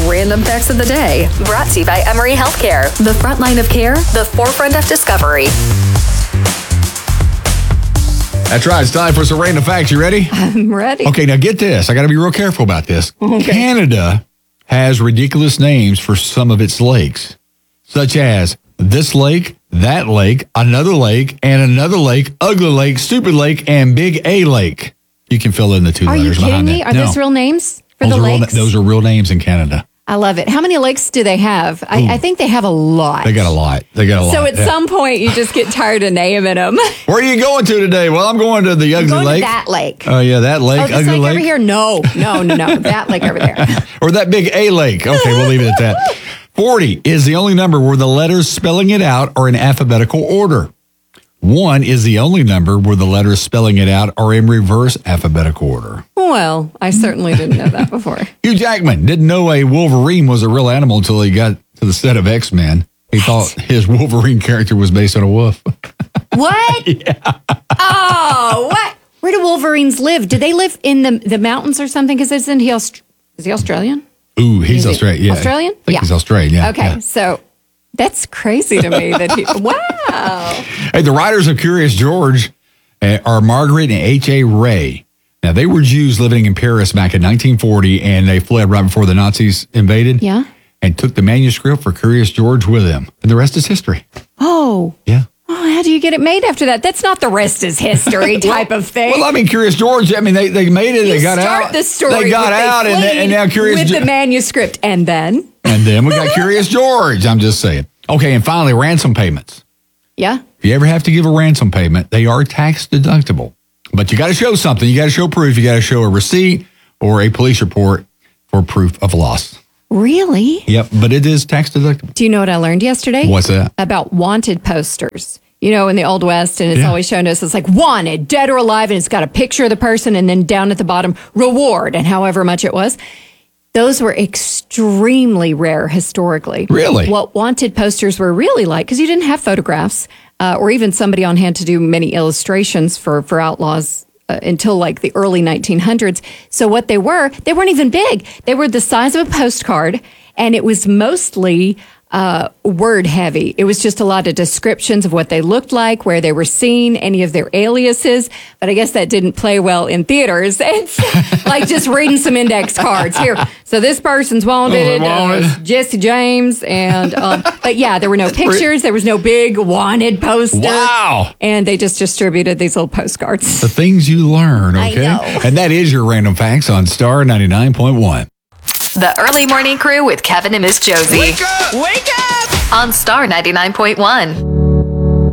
random facts of the day. Brought to you by Emory Healthcare. The front line of care, the forefront of discovery. That's right. It's time for some random facts. You ready? I'm ready. Okay, now get this. I got to be real careful about this. Okay. Canada has ridiculous names for some of its lakes, such as this lake, that lake, another lake, and another lake, ugly lake, stupid lake, and big A lake. You can fill in the two letters behind that. Are you kidding me? Are those real names for the lakes? Those are real names in Canada. I love it. How many lakes do they have? I think they have a lot. They got a lot. So at some point, you just get tired of naming them. Where are you going to today? Well, I'm going to the ugly lake. To that lake. Oh, yeah, that lake, this ugly lake. Over here? No. That lake over there. Or that big A lake. Okay, we'll leave it at that. 40 is the only number where the letters spelling it out are in alphabetical order. 1 is the only number where the letters spelling it out are in reverse alphabetical order. Well, I certainly didn't know that before. Hugh Jackman didn't know a Wolverine was a real animal until he got to the set of X-Men. He thought his Wolverine character was based on a wolf. What? Yeah. Oh, what? Where do Wolverines live? Do they live in the mountains or something? Because isn't he is he Australian? Ooh, he's Australian. Yeah. Australian? I think he's Australian, yeah. Okay, so that's crazy to me that he, wow. Hey, the writers of Curious George are Margaret and H.A. Ray. Now, they were Jews living in Paris back in 1940, and they fled right before the Nazis invaded. Yeah. And took the manuscript for Curious George with them. And the rest is history. Oh. Yeah. Oh, how do you get it made after that? That's not the rest is history type of thing. Well, I mean, Curious George, I mean, they made it, they got out. Start the story. They got out, and now Curious George. With the manuscript, and then? And then we got Curious George, I'm just saying. Okay, and finally, ransom payments. Yeah. If you ever have to give a ransom payment, they are tax deductible. But you got to show something. You got to show proof. You got to show a receipt or a police report for proof of loss. Really? Yep, but it is tax deductible. Do you know what I learned yesterday? What's that? About wanted posters. You know, in the Old West, and it's always shown us, it's like wanted, dead or alive, and it's got a picture of the person, and then down at the bottom, reward, and however much it was. Those were extremely rare historically. Really? What wanted posters were really like, because you didn't have photographs or even somebody on hand to do many illustrations for outlaws until like the early 1900s. So what they weren't even big. They were the size of a postcard, and it was mostly word heavy. It was just a lot of descriptions of what they looked like, where they were seen, any of their aliases. But I guess that didn't play well in theaters. It's like just reading some index cards here. So this person's wanted, Jesse James, and but yeah, there were no pictures. There was no big wanted poster. Wow! And they just distributed these little postcards. The things you learn, okay? I know. And that is your random facts on Star 99.1. The Early Morning Crew with Kevin and Miss Josie. Wake up! Wake up! On Star 99.1.